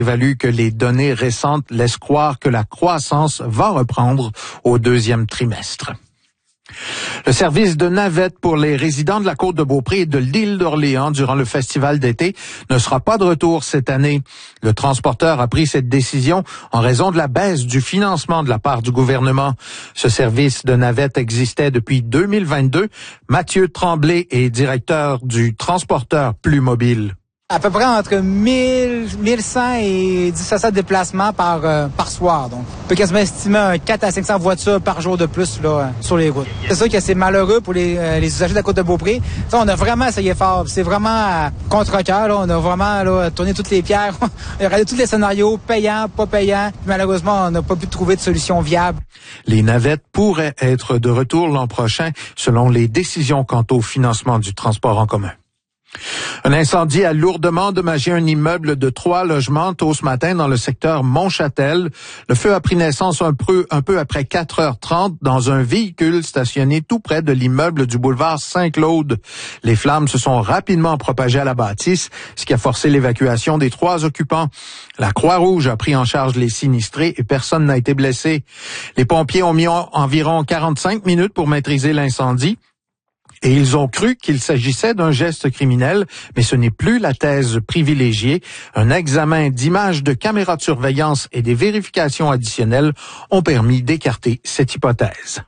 évalue que les données récentes laissent croire que la croissance va reprendre au deuxième trimestre. Le service de navette pour les résidents de la Côte-de-Beaupré et de l'île d'Orléans durant le festival d'été ne sera pas de retour cette année. Le transporteur a pris cette décision en raison de la baisse du financement de la part du gouvernement. Ce service de navette existait depuis 2022. Mathieu Tremblay est directeur du transporteur Plus Mobile. À peu près entre 1100 et 1700 déplacements par soir. Donc, on peut quasiment estimer 4 à 500 voitures par jour de plus là, sur les routes. C'est sûr que c'est malheureux pour les usagers de la Côte-de-Beaupré. Ça, on a vraiment essayé fort. C'est vraiment contre-cœur. Là. On a vraiment tourné toutes les pierres. On a regardé tous les scénarios, payants, pas payants. Puis, malheureusement, on n'a pas pu trouver de solution viable. Les navettes pourraient être de retour l'an prochain selon les décisions quant au financement du transport en commun. Un incendie a lourdement endommagé un immeuble de 3 logements tôt ce matin dans le secteur Montchâtel. Le feu a pris naissance un peu après 4h30 dans un véhicule stationné tout près de l'immeuble du boulevard Saint-Claude. Les flammes se sont rapidement propagées à la bâtisse, ce qui a forcé l'évacuation des 3 occupants. La Croix-Rouge a pris en charge les sinistrés et personne n'a été blessé. Les pompiers ont mis environ 45 minutes pour maîtriser l'incendie. Et ils ont cru qu'il s'agissait d'un geste criminel, mais ce n'est plus la thèse privilégiée. Un examen d'images de caméras de surveillance et des vérifications additionnelles ont permis d'écarter cette hypothèse.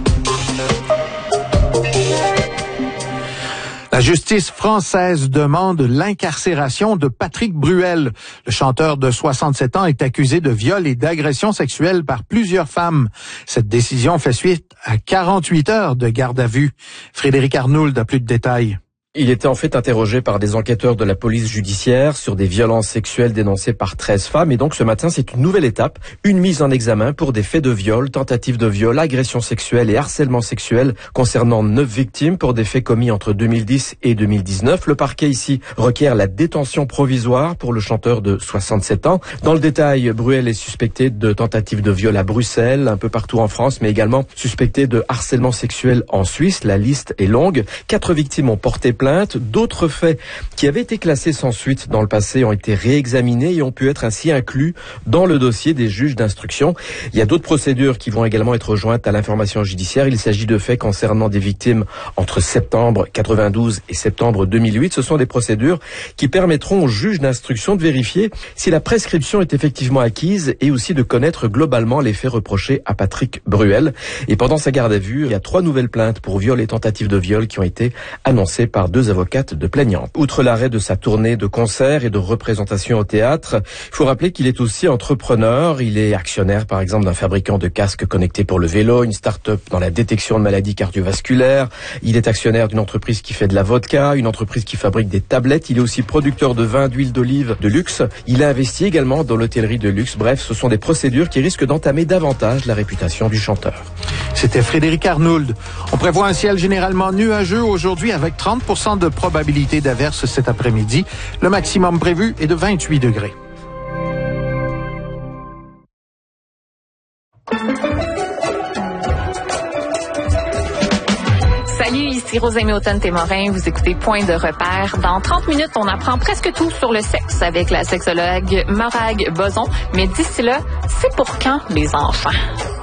La justice française demande l'incarcération de Patrick Bruel. Le chanteur de 67 ans est accusé de viol et d'agression sexuelle par plusieurs femmes. Cette décision fait suite à 48 heures de garde à vue. Frédéric Arnould a plus de détails. Il était en fait interrogé par des enquêteurs de la police judiciaire sur des violences sexuelles dénoncées par 13 femmes. Et donc ce matin, c'est une nouvelle étape, une mise en examen pour des faits de viol, tentative de viol, agression sexuelle et harcèlement sexuel concernant 9 victimes pour des faits commis entre 2010 et 2019. Le parquet ici requiert la détention provisoire pour le chanteur de 67 ans. Dans le détail, Bruel est suspecté de tentative de viol à Bruxelles, un peu partout en France, mais également suspecté de harcèlement sexuel en Suisse. La liste est longue. 4 victimes ont porté plainte. D'autres faits qui avaient été classés sans suite dans le passé ont été réexaminés et ont pu être ainsi inclus dans le dossier des juges d'instruction. Il y a d'autres procédures qui vont également être jointes à l'information judiciaire. Il s'agit de faits concernant des victimes entre septembre 92 et septembre 2008. Ce sont des procédures qui permettront aux juges d'instruction de vérifier si la prescription est effectivement acquise et aussi de connaître globalement les faits reprochés à Patrick Bruel. Et pendant sa garde à vue, il y a 3 nouvelles plaintes pour viol et tentative de viol qui ont été annoncées par 2 avocates de plaignants. Outre l'arrêt de sa tournée de concerts et de représentations au théâtre, il faut rappeler qu'il est aussi entrepreneur. Il est actionnaire, par exemple, d'un fabricant de casques connectés pour le vélo, une start-up dans la détection de maladies cardiovasculaires. Il est actionnaire d'une entreprise qui fait de la vodka, une entreprise qui fabrique des tablettes. Il est aussi producteur de vin, d'huile d'olive, de luxe. Il a investi également dans l'hôtellerie de luxe. Bref, ce sont des procédures qui risquent d'entamer davantage la réputation du chanteur. C'était Frédéric Arnould. On prévoit un ciel généralement nuageux aujourd'hui avec 30% de probabilité d'averse cet après-midi. Le maximum prévu est de 28 degrés. Salut, ici Rosemée Automne-Témorin. Vous écoutez Point de repère. Dans 30 minutes, on apprend presque tout sur le sexe avec la sexologue Morag Boson. Mais d'ici là, c'est pour quand les enfants?